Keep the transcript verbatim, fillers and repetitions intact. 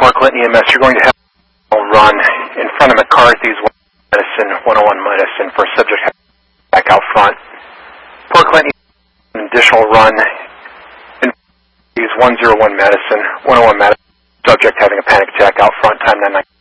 Park Clinton E M S, you're going to have a run in front of McCarthy's Medicine, one oh one Medicine, for subject back out front. Park Clinton, an additional run in one oh one Medicine, one oh one Medicine, subject having a panic attack out front, time nine nine.